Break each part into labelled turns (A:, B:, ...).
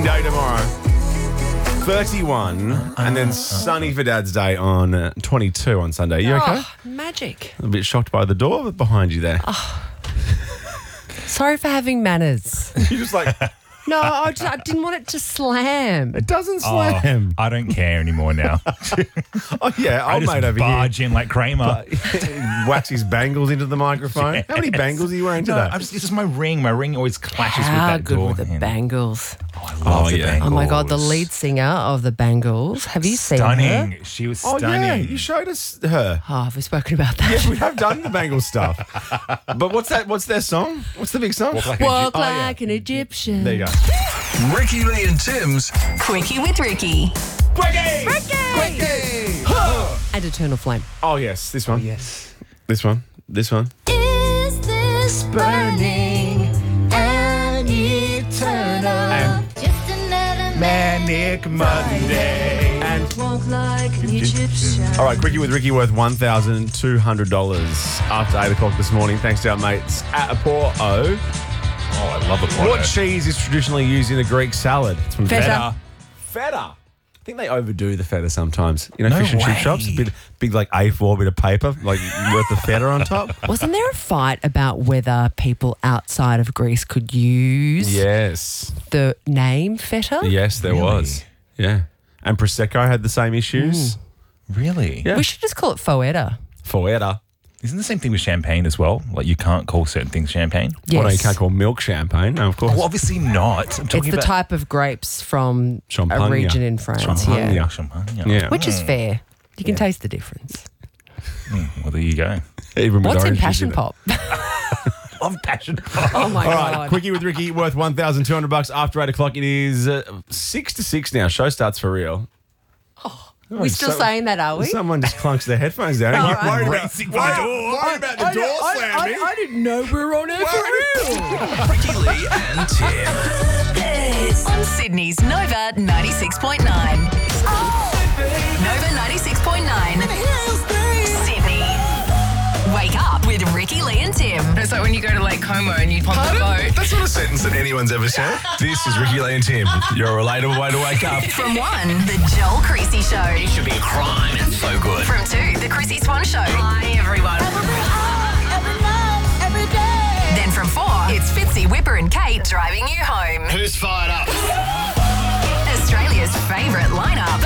A: day tomorrow. 31, and then sunny for Dad's Day on 22 on Sunday. You okay?
B: Magic.
A: A bit shocked by the door behind you there.
B: Sorry for having manners.
A: You're just like,
B: No, I didn't want it to slam.
A: it doesn't slam.
C: I don't care anymore now.
A: Oh, yeah,
C: I
A: old
C: just
A: mate over
C: barge in like Kramer.
A: here. Wax his bangles into the microphone.
C: Yes.
A: How many bangles are you wearing today?
C: It's just my ring. My ring always clashes with
B: How
C: that
B: good
C: door.
B: were the
C: handle.
B: Bangles?
C: Oh, I love the
A: yeah.
C: Bangles.
B: Oh my God, the lead singer of the Bangles. Have you seen her?
C: Stunning. She was
A: Oh,
C: stunning.
A: yeah, you showed us her.
B: Oh, have we spoken about that?
A: Yeah, we have done the Bangles stuff. But what's that? What's their song? What's the big song?
B: Walk like an Egyptian.
A: There you go.
D: Ricky Lee and Tim's
E: Quickie with Ricky.
B: And Eternal Flame.
A: Oh, yes, this one.
C: Yes.
A: This one. This one.
E: Is this burning and eternal?
A: And
E: Just another
C: Manic Monday.
A: and
E: walk like an Egyptian.
A: all right, Quickie with Ricky worth $1,200 after 8 o'clock this morning. Thanks to our mates at Apor O.
C: Oh, I love it.
A: What cheese is traditionally used in a Greek salad? It's from
B: Feta.
A: Feta. I think they overdo the feta sometimes. You know,
C: No
A: fish and chip
C: way.
A: shops, big like A4 bit of paper, like worth of feta on top.
B: Wasn't there a fight about whether people outside of Greece could use
A: Yes.
B: the name feta?
A: Yes, there
C: Really?
A: was. Yeah. And Prosecco had the same issues.
C: Really?
A: Yeah.
B: We should just call it Foeta.
A: Feta.
C: Isn't the same thing with champagne as well? Like you can't call certain things champagne?
B: Yes.
A: Well, no, you can't call milk champagne. No, of course.
C: Well, obviously not. I'm
B: It's
C: talking
B: the
C: about
B: type of grapes from
A: Champagne.
B: a region in France.
A: Champagne.
B: Yeah.
C: Champagne.
A: Yeah.
B: Which is fair. You can taste the difference.
C: Well, there you go.
A: Even with
B: What's in
A: oranges
B: Passion
A: it.
B: Pop?
C: Love passion.
B: Oh my
A: All right,
B: God.
A: Quickie with Ricky worth $1,200 after 8 o'clock. It is 6 to 6 now. Show starts for real.
B: We still saying that, are we?
A: Someone just clunks their headphones down.
B: All
A: You're
B: right.
A: worried
C: Racing for the door.
A: worried about the door slamming.
B: I didn't know we were on air for real.
D: Ricky Lee and Tim.
E: On Sydney's Nova 96.9. Nova 96.9. Sydney. Wake up with Ricky Lee and Tim.
F: It's like when you go to Lake Como and you pump the boat.
D: That's not a sentence that anyone's ever said. This is Ricky Lee and Tim. Your relatable way to wake up.
E: From 1, The Joel Creasy Show.
D: Should be a crime. It's so good.
E: From 2, The Chrissy Swan Show.
F: Hi, everyone.
E: Then from 4, it's Fitzy, Whipper and Kate driving you home.
D: Who's fired up?
E: Australia's favourite lineup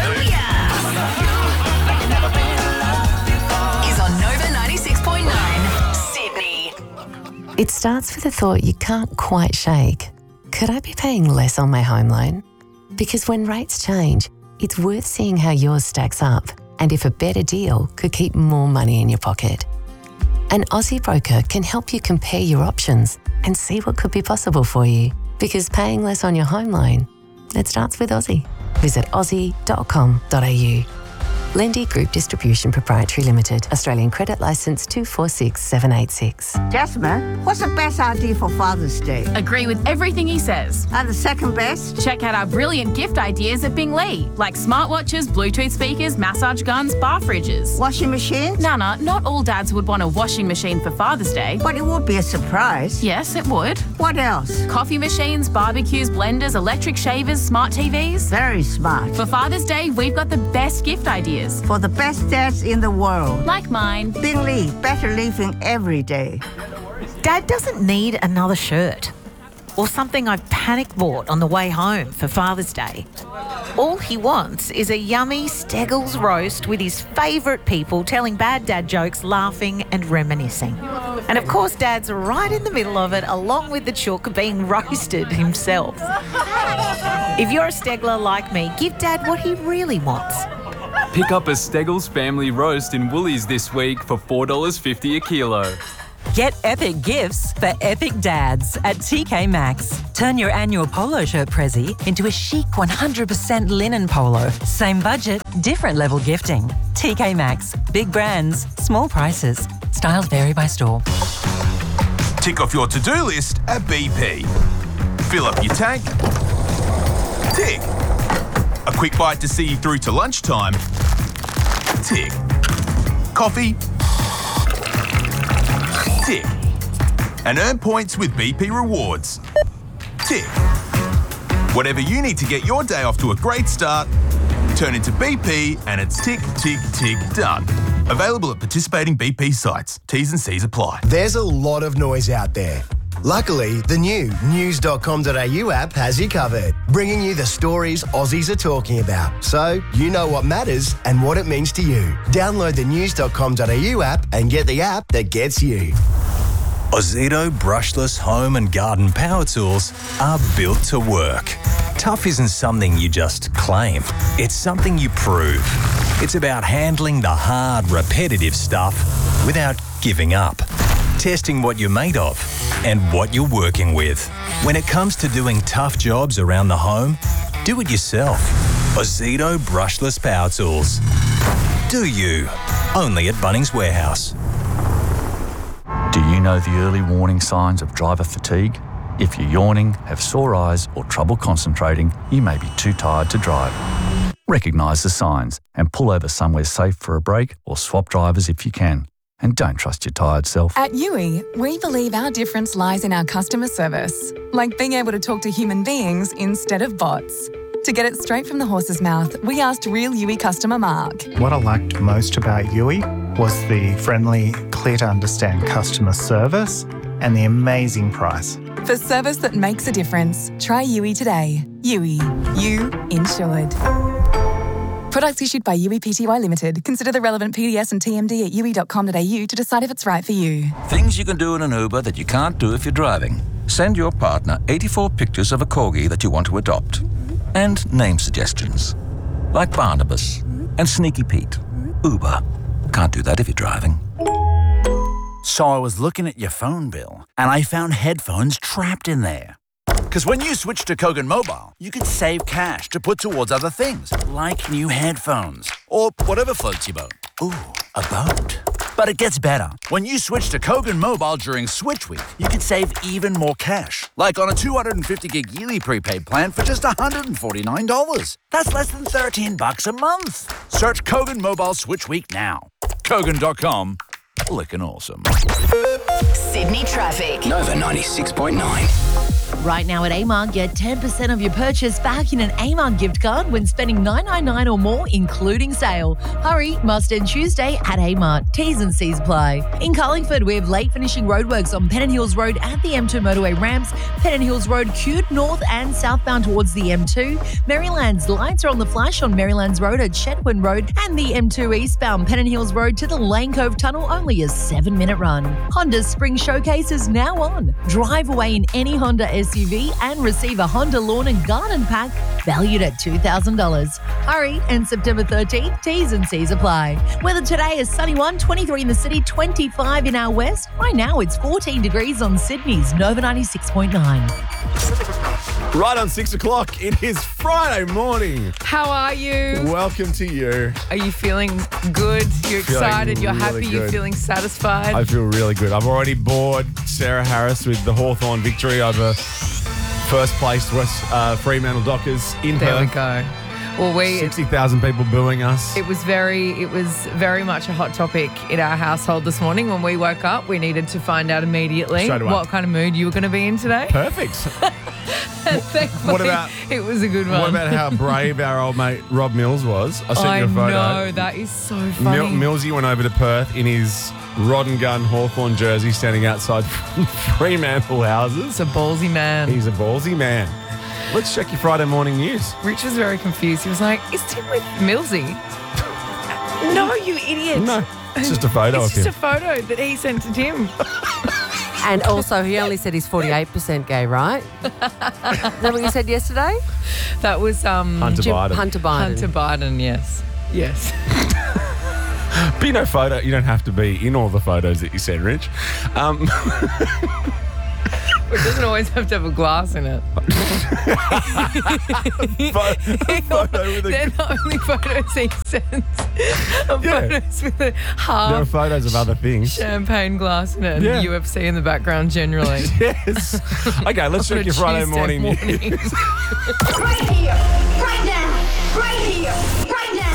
E: is on Nova 96.9 Sydney.
G: It starts with a thought you can't quite shake. Could I be paying less on my home loan? Because when rates change, it's worth seeing how yours stacks up and if a better deal could keep more money in your pocket. An Aussie broker can help you compare your options and see what could be possible for you. Because paying less on your home loan, it starts with Aussie. Visit aussie.com.au. Lendy Group Distribution Proprietary Limited. Australian Credit Licence 246786.
H: Jasmine, what's the best idea for Father's Day?
I: Agree with everything he says.
H: And the second best?
I: Check out our brilliant gift ideas at Bing Lee, like smartwatches, Bluetooth speakers, massage guns, bar fridges.
H: Washing machines?
I: Nana, not all dads would want a washing machine for Father's Day.
H: But it would be a surprise.
I: Yes, it would.
H: What else?
I: Coffee machines, barbecues, blenders, electric shavers, smart TVs.
H: Very smart.
I: For Father's Day, we've got the best gift ideas.
H: For the best dads in the world.
I: Like mine.
H: Bing Lee, better living every day.
J: Dad doesn't need another shirt or something I've panic bought on the way home for Father's Day. All he wants is a yummy Steggles roast with his favourite people telling bad dad jokes, laughing and reminiscing. And of course, Dad's right in the middle of it, along with the chook being roasted himself. If you're a Stegler like me, give Dad what he really wants.
K: Pick up a Steggles family roast in Woolies this week for $4.50 a kilo.
L: Get epic gifts for epic dads at TK Maxx. Turn your annual polo shirt prezi into a chic 100% linen polo. Same budget, different level gifting. TK Maxx. Big brands, small prices. Styles vary by store.
D: Tick off your to-do list at BP. Fill up your tank. Tick. A quick bite to see you through to lunchtime. Tick. Coffee. Tick. And earn points with BP Rewards. Tick. Whatever you need to get your day off to a great start, turn into BP and it's tick, tick, tick, done. Available at participating BP sites. T's and C's apply.
M: There's a lot of noise out there. Luckily, the new news.com.au app has you covered, bringing you the stories Aussies are talking about, so you know what matters and what it means to you. Download the news.com.au app and get the app that gets you.
N: Ozito brushless home and garden power tools are built to work. Tough isn't something you just claim, it's something you prove. It's about handling the hard, repetitive stuff without giving up. Testing what you're made of and what you're working with. When it comes to doing tough jobs around the home, do it yourself. Ozito brushless power tools. Do you? Only at Bunnings Warehouse.
O: Do you know the early warning signs of driver fatigue? If you're yawning, have sore eyes or trouble concentrating, you may be too tired to drive. Recognise the signs and pull over somewhere safe for a break or swap drivers if you can. And don't trust your tired self.
P: At Yui, we believe our difference lies in our customer service, like being able to talk to human beings instead of bots. To get it straight from the horse's mouth, we asked real Yui customer Mark.
Q: What I liked most about Yui was the friendly, clear-to-understand customer service and the amazing price.
P: For service that makes a difference, try Yui today. Yui, you insured. Products issued by Yui Pty Limited. Consider the relevant PDS and TMD at yui.com.au to decide if it's right for you.
R: Things you can do in an Uber that you can't do if you're driving. Send your partner 84 pictures of a corgi that you want to adopt. And name suggestions. Like Barnabas and Sneaky Pete. Uber. Can't do that if you're driving.
S: So I was looking at your phone bill and I found headphones trapped in there. Because when you switch to Kogan Mobile, you can save cash to put towards other things, like new headphones or whatever floats your boat. Ooh, a boat. But it gets better. When you switch to Kogan Mobile during Switch Week, you can save even more cash. Like on a 250 gig yearly prepaid plan for just $149. That's less than $13 a month. Search Kogan Mobile Switch Week now. Kogan.com. Lickin' awesome.
E: Sydney traffic.
T: Nova 96.9.
U: Right now at Amart, get 10% of your purchase back in an Amart gift card when spending $9.99 or more, including sale. Hurry, must end Tuesday at Amart. T's and C's apply. In Carlingford, we have late finishing roadworks on Pennant Hills Road at the M2 motorway ramps, Pennant Hills Road queued north and southbound towards the M2. Maryland's lights are on the flash on Maryland's Road at Chetwynd Road, and the M2 eastbound Pennant Hills Road to the Lane Cove Tunnel, only a 7-minute run. Honda's Spring Showcase is now on. Drive away in any Honda SUV and receive a Honda Lawn and Garden Pack valued at $2,000. Hurry, and September 13th, T's and C's apply. Weather today is sunny 23 in the city, 25 in our west. Right now it's 14 degrees on Sydney's Nova 96.9.
A: Right on 6 o'clock, it is Friday morning.
F: How are you?
A: Welcome to you.
F: Are you feeling good? You're excited? You're happy?
A: Really
F: You're
A: good.
F: feeling satisfied?
A: I feel really good. I've already bored Sarah Harris with the Hawthorn victory over first place West Fremantle Dockers in
F: There we
A: Perth.
F: go. Well,
A: 60,000 people booing us.
F: It was very much a hot topic in our household this morning. When we woke up, we needed to find out immediately
A: Straight away.
F: what kind of mood you were going to be in today.
A: Perfect.
F: Thankfully,
A: What about-
F: it was a good one.
A: What about how brave our old mate Rob Mills was? I sent
F: I
A: you a photo.
F: know, that is so funny.
A: Millsy went over to Perth in his rod and gun Hawthorn jersey, standing outside Fremantle houses.
F: It's a ballsy man.
A: He's a ballsy man. Let's check your Friday morning news.
F: Rich was very confused. He was like, is Tim with Millsy? No, you idiot.
A: No, it's just a photo
F: It's
A: of
F: just
A: him.
F: a photo that he sent to Tim.
B: And also, he only said he's 48% gay, right? Is that what you said yesterday?
F: That was
A: Hunter Biden.
B: Hunter Biden.
F: Hunter Biden, yes. Yes.
A: But you know, you don't have to be in all the photos that you send, Rich.
F: It doesn't always have to have a glass in it. They're the only photos he sends. Photos with a
A: There are
F: half
A: photos of other things.
F: champagne glass in it and
A: Yeah.
F: UFC in the background generally.
A: Yes. Okay, let's
F: On
A: check
F: a
A: your Friday
F: Tuesday
A: morning news.
V: Right here, right now, right here, right now.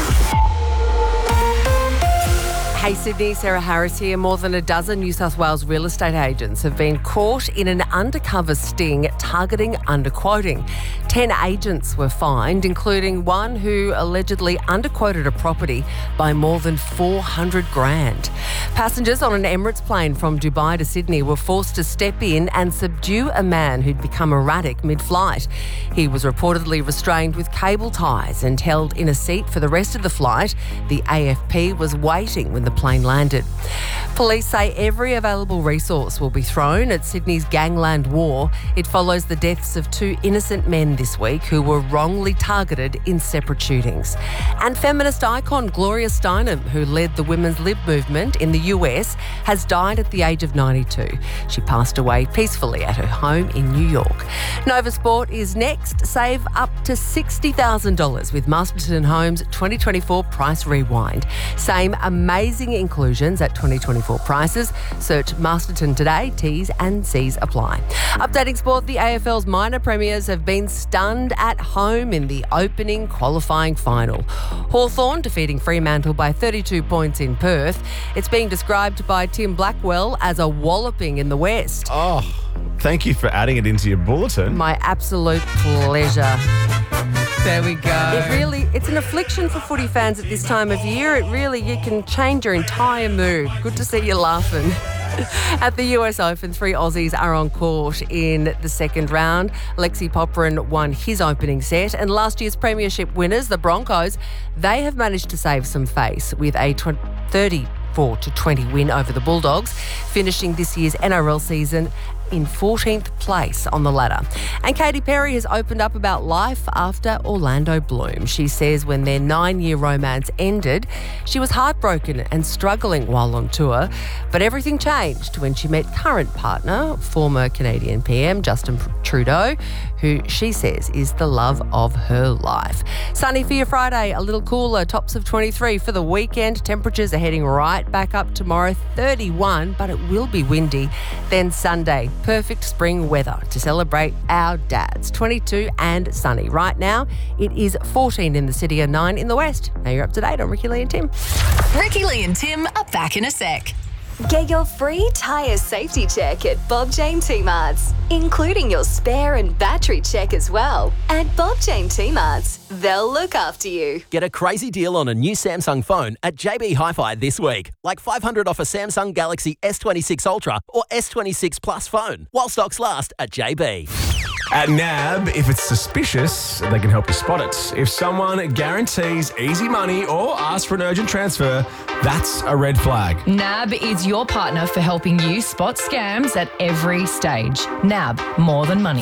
B: Hey Sydney, Sarah Harris here. More than a dozen New South Wales real estate agents have been caught in an undercover sting targeting underquoting. 10 agents were fined, including one who allegedly underquoted a property by more than $400,000. Passengers on an Emirates plane from Dubai to Sydney were forced to step in and subdue a man who'd become erratic mid-flight. He was reportedly restrained with cable ties and held in a seat for the rest of the flight. The AFP was waiting when the plane landed. Police say every available resource will be thrown at Sydney's gangland war. It follows the deaths of 2 innocent men this week who were wrongly targeted in separate shootings. And feminist icon Gloria Steinem, who led the women's lib movement in the US, has died at the age of 92. She passed away peacefully at her home in New York. Nova Sport is next. Save up to $60,000 with Masterton Homes 2024 Price Rewind. Same amazing inclusions at 2024 prices. Search Masterton today. T's and C's apply. Updating sport, the AFL's minor premiers have been stunned at home in the opening qualifying final. Hawthorn defeating Fremantle by 32 points in Perth. It's being described by Tim Blackwell as a walloping in the West.
A: Oh, thank you for adding it into your bulletin.
B: My absolute pleasure.
F: There we go.
B: It's an affliction for footy fans at this time of year. You can change your entire mood. Good to see you laughing. At the US Open, 3 Aussies are on court in the second round. Lexi Popperin won his opening set, and last year's premiership winners, the Broncos, they have managed to save some face with a 34-20 win over the Bulldogs, finishing this year's NRL season in 14th place on the ladder. And Katy Perry has opened up about life after Orlando Bloom. She says when their 9-year romance ended, she was heartbroken and struggling while on tour, but everything changed when she met current partner, former Canadian PM Justin Trudeau, who she says is the love of her life. Sunny for your Friday, a little cooler, tops of 23 for the weekend. Temperatures are heading right back up tomorrow, 31, but it will be windy. Then Sunday, perfect spring weather to celebrate our dads. 22 and sunny. Right now, it is 14 in the city and 9 in the west. Now you're up to date on Ricky Lee and Tim.
E: Ricky Lee and Tim are back in a sec.
C: Get your free tyre safety check at Bob Jane T-Marts, including your spare and battery check as well. At Bob Jane T-Marts, they'll look after you.
G: Get a crazy deal on a new Samsung phone at JB Hi-Fi this week. Like $500 off a Samsung Galaxy S26 Ultra or S26 Plus phone, while stocks last at JB.
A: At NAB, if it's suspicious, they can help you spot it. If someone guarantees easy money or asks for an urgent transfer, that's a red flag.
F: NAB is your partner for helping you spot scams at every stage. NAB, more than money.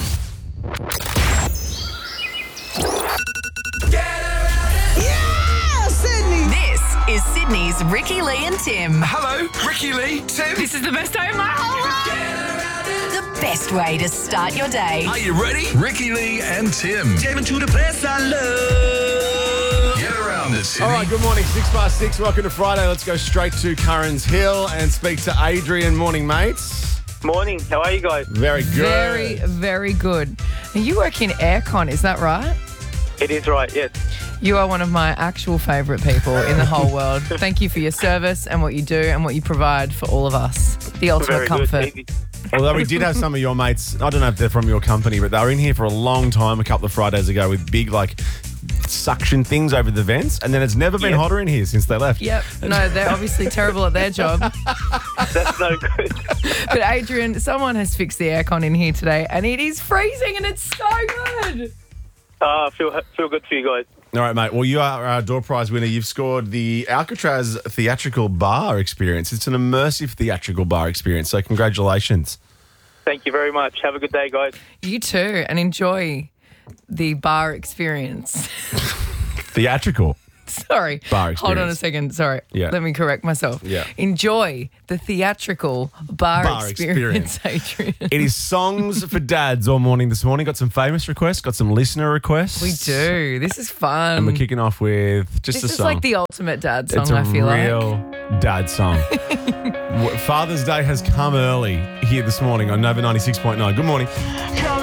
E: This is Sydney's Ricky Lee and Tim.
D: Hello, Ricky Lee, Tim.
F: This is the best day of my whole life.
E: The best way to start your day.
D: Are you ready? Ricky Lee and Tim. Jamming to the place I love. Get around this, Sydney.
A: All right, good morning. 6:06. Welcome to Friday. Let's go straight to Currans Hill and speak to Adrian. Morning, mates.
W: Morning. How are you guys?
A: Very good.
F: Very, very good. Now, you work in aircon, is that right?
W: It is right, yes.
F: You are one of my actual favourite people in the whole world. Thank you for your service and what you do and what you provide for all of us. The ultimate
W: Very
F: comfort.
W: good.
A: Although we did have some of your mates, I don't know if they're from your company, but they were in here for a long time a couple of Fridays ago with big, suction things over the vents, and then it's never been hotter in here since they left.
F: Yep. No, they're obviously terrible at their job.
W: That's no good.
F: But Adrian, someone has fixed the aircon in here today, and it is freezing, and it's so good.
W: Feel good for you guys.
A: All right, mate. Well, you are our door prize winner. You've scored the Alcatraz theatrical bar experience. It's an immersive theatrical bar experience, so congratulations.
W: Thank you very much. Have a good day, guys.
F: You too, and enjoy the bar experience.
A: Theatrical.
F: Sorry.
A: Bar experience.
F: Hold on a second. Sorry.
A: Yeah.
F: Let me correct myself.
A: Yeah.
F: Enjoy the theatrical bar experience, Adrian.
A: It is songs for dads all morning this morning. Got some famous requests, got some listener requests.
F: We do. This is fun.
A: And we're kicking off with just
F: this
A: a song.
F: This is like the ultimate dad song,
A: it's a
F: I feel
A: real dad song. Father's Day has come early here this morning on Nova 96.9. Good morning.